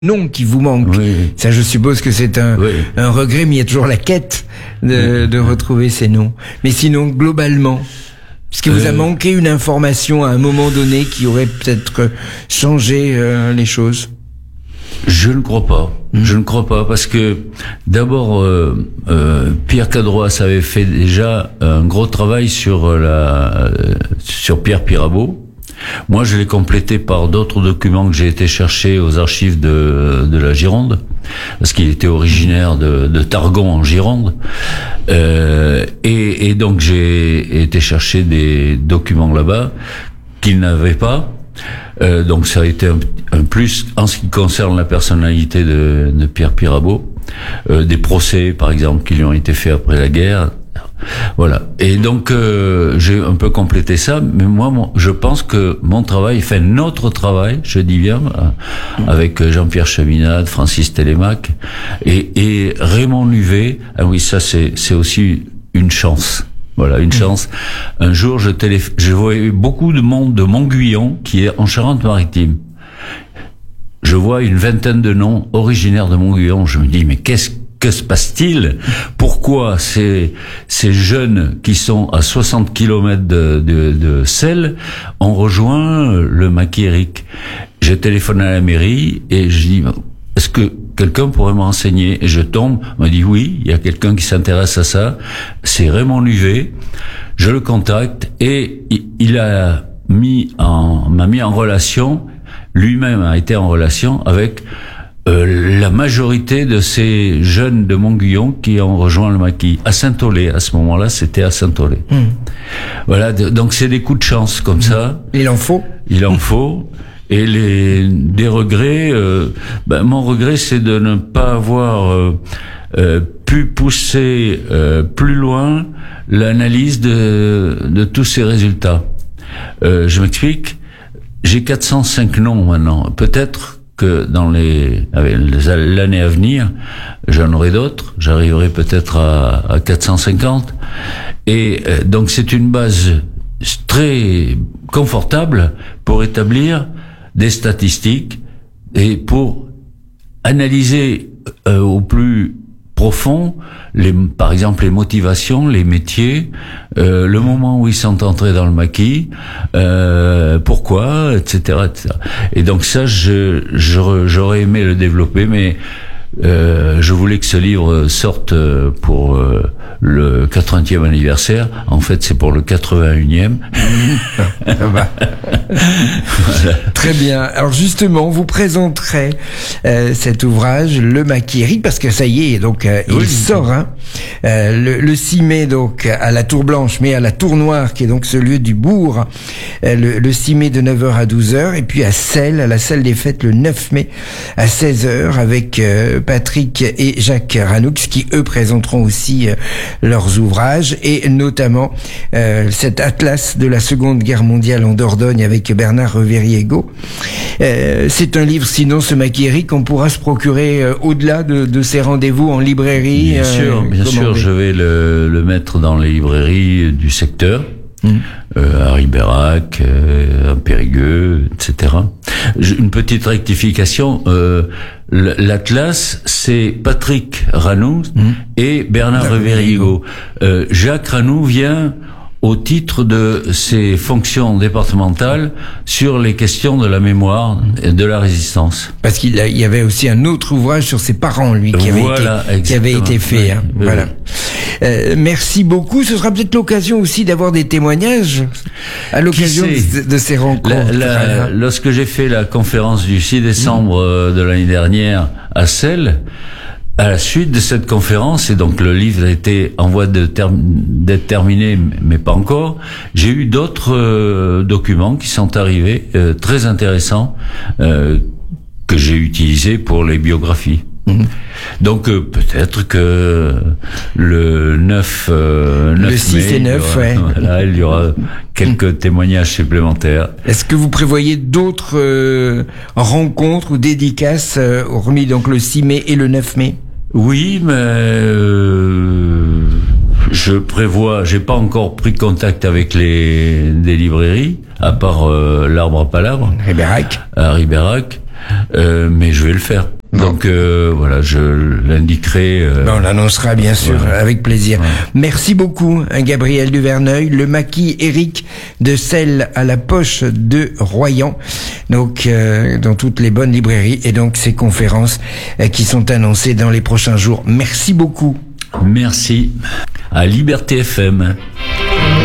nom qui vous manque. Oui. Ça, je suppose que c'est un regret, mais il y a toujours la quête de retrouver ces noms. Mais sinon, globalement, est-ce que vous a manqué une information à un moment donné qui aurait peut-être changé les choses? Je ne crois pas. Je ne crois pas parce que d'abord Pierre Cadroas avait fait déjà un gros travail sur Pierre Pirabeau. Moi, je l'ai complété par d'autres documents que j'ai été chercher aux archives de la Gironde, parce qu'il était originaire de Targon en Gironde, et donc j'ai été chercher des documents là-bas qu'il n'avait pas. Donc ça a été un plus en ce qui concerne la personnalité de Pierre Pirabeau, des procès par exemple qui lui ont été faits après la guerre. Voilà. Et donc j'ai un peu complété ça, mais moi je pense que mon travail, enfin notre travail, je dis bien, avec Jean-Pierre Chaminade, Francis Télémaque et Raymond Nuvet. Ah oui, ça c'est aussi une chance. Voilà, une chance. Un jour, je voyais beaucoup de monde de Montguyon, qui est en Charente-Maritime. Je vois une vingtaine de noms originaires de Montguyon. Je me dis, mais que se passe-t-il? Pourquoi ces jeunes qui sont à 60 kilomètres de Celles ont rejoint le Maquis Éric? Je téléphone à la mairie et je dis, est-ce que quelqu'un pourrait me renseigner? Et je tombe, on me dit oui, il y a quelqu'un qui s'intéresse à ça, c'est Raymond Nuvet. Je le contacte et il m'a mis en relation, lui-même a été en relation avec la majorité de ces jeunes de Montguyon qui ont rejoint le Maquis. À Saint-Aulé, à ce moment-là, c'était à Saint-Aulé. Voilà, donc c'est des coups de chance comme ça. Il en faut. Il en faut. Et des regrets, mon regret c'est de ne pas avoir pu pousser plus loin l'analyse de tous ces résultats. Je m'explique, j'ai 405 noms maintenant. Peut-être que dans l'année à venir, j'en aurai d'autres. J'arriverai peut-être à 450. Et donc c'est une base très confortable pour établir des statistiques et pour analyser au plus profond par exemple les motivations, les métiers, le moment où ils sont entrés dans le maquis, pourquoi, etc., etc. Et donc ça, j'aurais aimé le développer, mais je voulais que ce livre sorte pour le 80e anniversaire. En fait, c'est pour le 81e. Voilà. Très bien. Alors justement, vous présenterez cet ouvrage, Le Maquis Éric, parce que ça y est, donc il sort le 6 mai donc à la Tour Blanche, mais à la Tour Noire, qui est donc ce lieu du bourg, le 6 mai de 9h à 12h, et puis à la salle des fêtes le 9 mai à 16h avec Patrick et Jacques Ranoux qui eux présenteront aussi leurs ouvrages et notamment cet atlas de la Seconde Guerre mondiale en Dordogne avec Bernard Reveriego. C'est un livre, sinon ce Maquis Éric, qu'on pourra se procurer au-delà de ces rendez-vous en librairie. Bien sûr, je vais le mettre dans les librairies du secteur. À Ribérac, à Périgueux, etc. Une petite rectification, l'Atlas, c'est Patrick Ranoux et Bernard Reveriego. Jacques Ranoux vient au titre de ses fonctions départementales sur les questions de la mémoire et de la résistance. Parce qu'il y avait aussi un autre ouvrage sur ses parents, lui, qui avait été fait. Voilà. Merci beaucoup. Ce sera peut-être l'occasion aussi d'avoir des témoignages à l'occasion de ces rencontres. Lorsque j'ai fait la conférence du 6 décembre de l'année dernière à Celles, à la suite de cette conférence, et donc le livre était en voie d'être terminé, mais pas encore, j'ai eu d'autres documents qui sont arrivés, très intéressants, que j'ai utilisés pour les biographies. Donc peut-être que le 9 le 6 mai, et 9, il y aura quelques témoignages supplémentaires. Est-ce que vous prévoyez d'autres rencontres ou dédicaces, hormis donc le 6 mai et le 9 mai? Oui, mais je prévois, j'ai pas encore pris contact avec des librairies, à part l'Arbre à Palabre. Ribérac. À Ribérac. mais je vais le faire. Donc voilà, je l'indiquerai. On l'annoncera bien sûr avec plaisir. Ouais. Merci beaucoup, Gabriel Duverneuil, le maquis Éric de Celles à la Poche de Royan. Donc dans toutes les bonnes librairies et donc ces conférences qui sont annoncées dans les prochains jours. Merci beaucoup. Merci à Liberté FM.